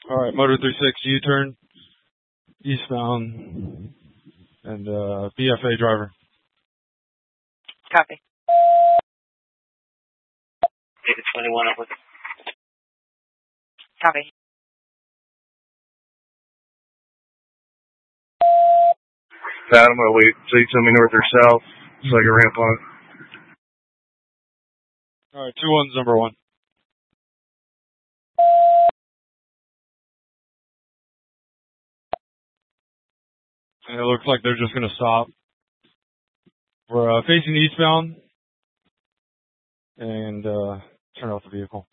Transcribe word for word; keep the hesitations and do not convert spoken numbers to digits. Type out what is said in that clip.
All right, Motor three six, U-turn, eastbound, and uh, B F A driver. Copy. David twenty-one upward. Copy. Pat, I'm going to wait. So you tell me north or south so I can ramp on it. All right, two one's number one. And it looks like they're just going to stop. We're uh, facing eastbound and uh, turn off the vehicle.